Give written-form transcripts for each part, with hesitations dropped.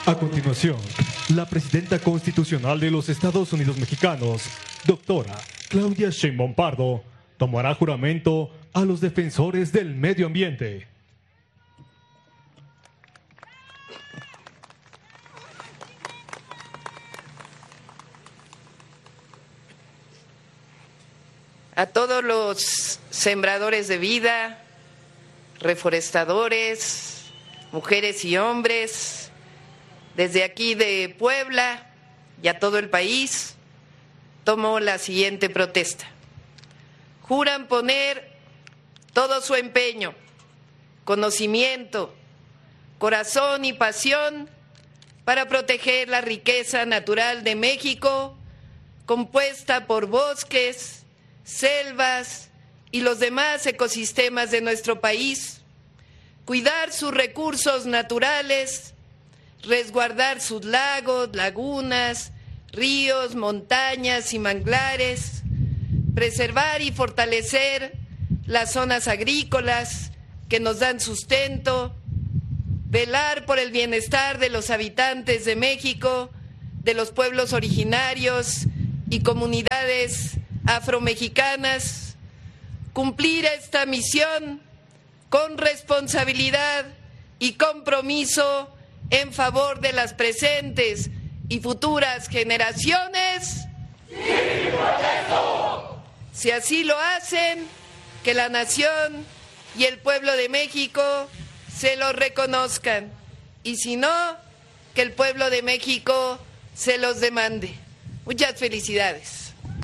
A continuación, la presidenta constitucional de los Estados Unidos mexicanos, doctora Claudia Sheinbaum Pardo, tomará juramento a los defensores del medio ambiente. A todos los sembradores de vida, reforestadores, mujeres y hombres, desde aquí de Puebla y a todo el país, tomo la siguiente protesta. Juran poner todo su empeño, conocimiento, corazón y pasión para proteger la riqueza natural de México, compuesta por bosques, selvas y los demás ecosistemas de nuestro país, cuidar sus recursos naturales, resguardar sus lagos, lagunas, ríos, montañas y manglares, preservar y fortalecer las zonas agrícolas que nos dan sustento, velar por el bienestar de los habitantes de México, de los pueblos originarios y comunidades afromexicanas, cumplir esta misión con responsabilidad y compromiso en favor de las presentes y futuras generaciones. ¡Sin protesto! Si así lo hacen, que la nación y el pueblo de México se lo reconozcan, y si no, que el pueblo de México se los demande. Muchas felicidades.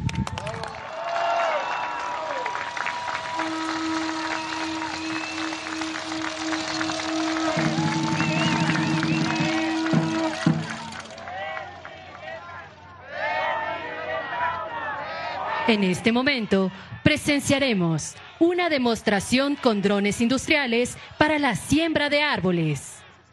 En este momento presenciaremos una demostración con drones industriales para la siembra de árboles.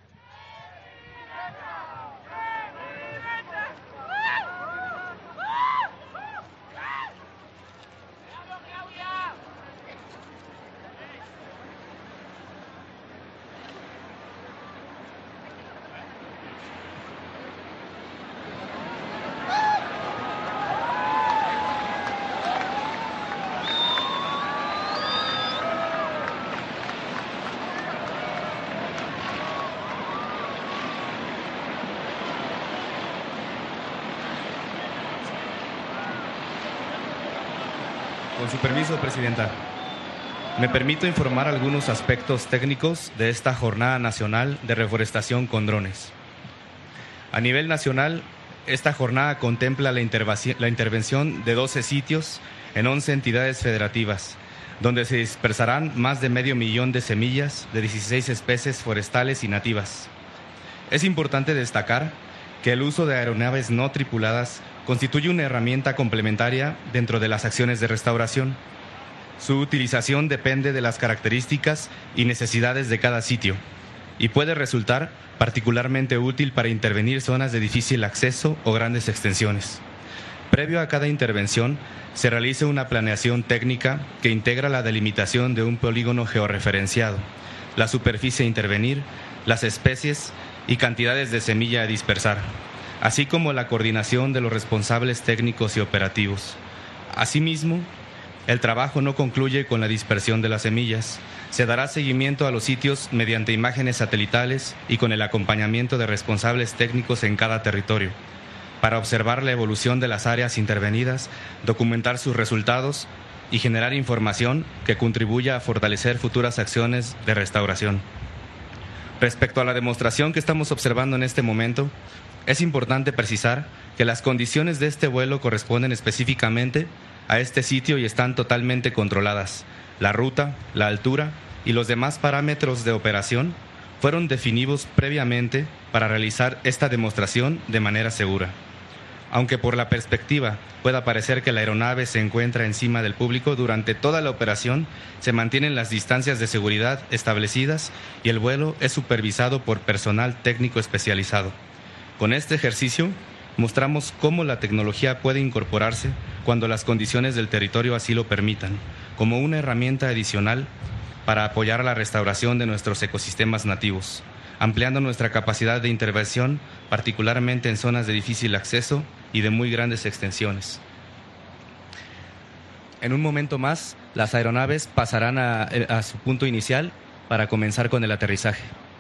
Con su permiso, Presidenta, me permito informar algunos aspectos técnicos de esta Jornada Nacional de Reforestación con Drones. A nivel nacional, esta jornada contempla la intervención de 12 sitios en 11 entidades federativas, donde se dispersarán más de 500,000 de semillas de 16 especies forestales y nativas. Es importante destacar que el uso de aeronaves no tripuladas constituye una herramienta complementaria dentro de las acciones de restauración. Su utilización depende de las características y necesidades de cada sitio y puede resultar particularmente útil para intervenir zonas de difícil acceso o grandes extensiones. Previo a cada intervención, se realiza una planeación técnica que integra la delimitación de un polígono georreferenciado, la superficie a intervenir, las especies y cantidades de semilla a dispersar, así como la coordinación de los responsables técnicos y operativos. Asimismo, el trabajo no concluye con la dispersión de las semillas. Se dará seguimiento a los sitios mediante imágenes satelitales y con el acompañamiento de responsables técnicos en cada territorio, para observar la evolución de las áreas intervenidas, documentar sus resultados y generar información que contribuya a fortalecer futuras acciones de restauración. Respecto a la demostración que estamos observando en este momento, es importante precisar que las condiciones de este vuelo corresponden específicamente a este sitio y están totalmente controladas. La ruta, la altura y los demás parámetros de operación fueron definidos previamente para realizar esta demostración de manera segura. Aunque por la perspectiva pueda parecer que la aeronave se encuentra encima del público, durante toda la operación se mantienen las distancias de seguridad establecidas y el vuelo es supervisado por personal técnico especializado. Con este ejercicio mostramos cómo la tecnología puede incorporarse cuando las condiciones del territorio así lo permitan, como una herramienta adicional para apoyar la restauración de nuestros ecosistemas nativos. ampliando nuestra capacidad de intervención, particularmente en zonas de difícil acceso y de muy grandes extensiones. En un momento más, las aeronaves pasarán a su punto inicial para comenzar con el aterrizaje.